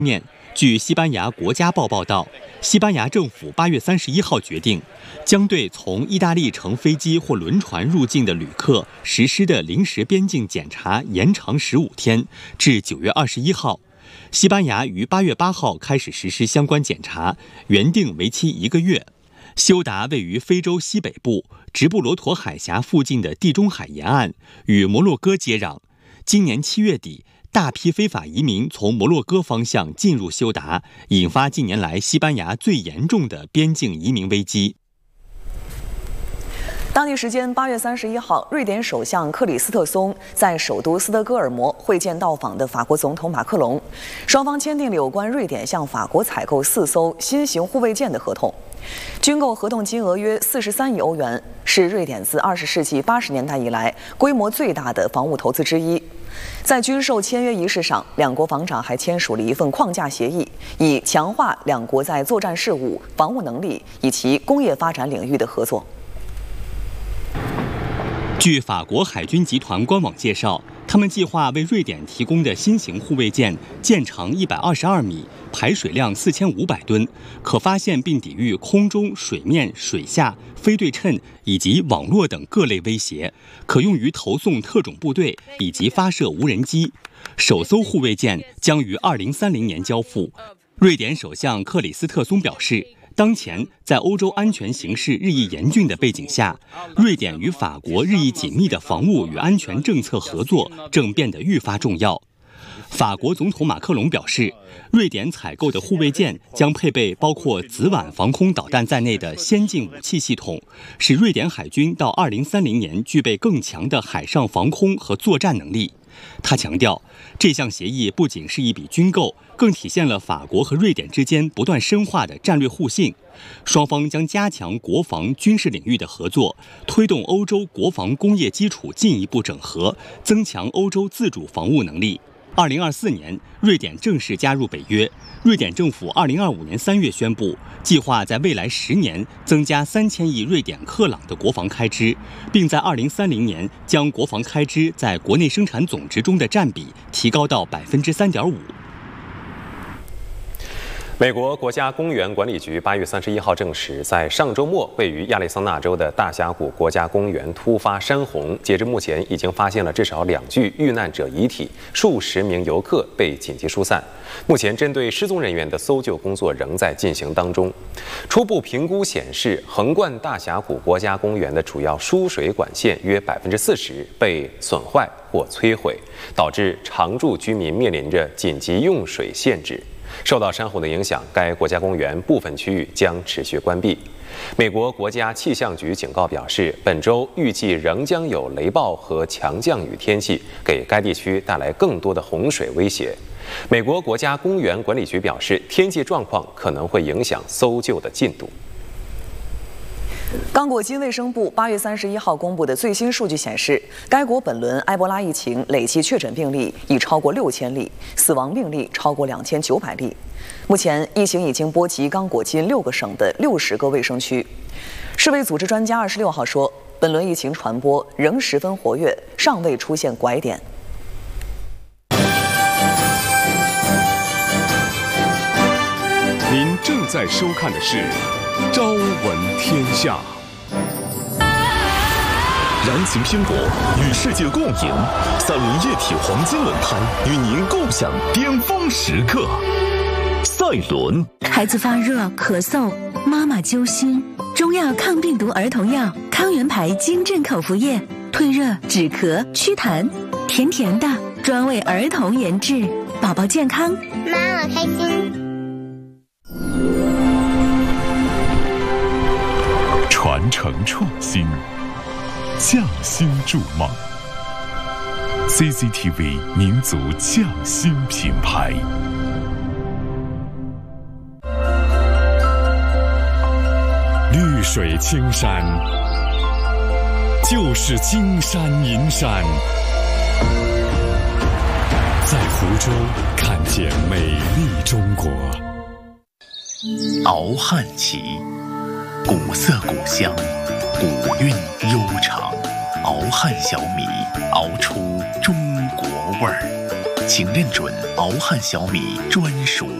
面，据西班牙国家报报道，西班牙政府8月31号决定，将对从意大利乘飞机或轮船入境的旅客实施的临时边境检查延长15天，至9月21号。西班牙于8月8号开始实施相关检查，原定为期1个月。休达位于非洲西北部直布罗陀海峡附近的地中海沿岸，与摩洛哥接壤。今年7月底，大批非法移民从摩洛哥方向进入休达，引发近年来西班牙最严重的边境移民危机。 当地时间8月31号，瑞典首相克里斯特松在首都斯德哥尔摩会见到访的法国总统马克龙，双方签订了有关瑞典向法国采购4艘新型护卫舰的合同，军购合同金额约43亿欧元，是瑞典自20世纪80年代以来规模最大的防务投资之一。在军售签约仪式上，两国防长还签署了一份框架协议，以强化两国在作战事务、防务能力以及工业发展领域的合作。 据法国海军集团官网介绍，他们计划为瑞典提供的新型护卫舰舰长122米，排水量4500吨，可发现并抵御空中、水面、水下、非对称以及网络等各类威胁，可用于投送特种部队以及发射无人机。首艘护卫舰将于2030年交付。瑞典首相克里斯特松表示，当前，在欧洲安全形势日益严峻的背景下，瑞典与法国日益紧密的防务与安全政策合作正变得愈发重要。法国总统马克龙表示，瑞典采购的护卫舰将配备包括紫菀防空导弹在内的先进武器系统，使瑞典海军到2030年具备更强的海上防空和作战能力。他强调，这项协议不仅是一笔军购，更体现了法国和瑞典之间不断深化的战略互信。双方将加强国防军事领域的合作，推动欧洲国防工业基础进一步整合，增强欧洲自主防务能力。2024年，瑞典正式加入北约。瑞典政府2025年3月宣布，计划在未来10年增加3000亿瑞典克朗的国防开支，并在2030年将国防开支在国内生产总值中的占比提高到3.5%。 美国国家公园管理局8月31号证实，在上周末位于亚利桑那州的大峡谷国家公园突发山洪，截至目前已经发现了至少2具遇难者遗体，数十名游客被紧急疏散。目前针对失踪人员的搜救工作仍在进行当中。初步评估显示，横贯大峡谷国家公园的主要输水管线约40%被损坏或摧毁，导致常住居民面临着紧急用水限制。受到山洪的影响，该国家公园部分区域将持续关闭。美国国家气象局警告表示，本周预计仍将有雷暴和强降雨天气，给该地区带来更多的洪水威胁。美国国家公园管理局表示，天气状况可能会影响搜救的进度。 刚果金卫生部8月31号公布的最新数据显示，该国本轮埃博拉疫情累计确诊病例已超过6000例，死亡病例超过2900例。目前，疫情已经波及刚果金6个省的60个卫生区。世卫组织专家26号说，本轮疫情传播仍十分活跃，尚未出现拐点。 您正在收看的是《朝闻天下》，燃情拼搏与世界共赢，30液体黄金轮胎与您共享巅峰时刻。赛伦， 孩子发热、咳嗽，妈妈揪心，中药抗病毒儿童药康源牌金镇口服液，退热、止咳、祛痰，甜甜的，专为儿童研制，宝宝健康， 妈妈开心。 传承创新，匠心筑梦。CCTV 民族匠心品牌。绿水青山，就是金山银山。在湖州看见美丽中国。 熬汉旗，古色古香，古韵悠长。熬汉小米，熬出中国味儿。 请认准敖汉小米专属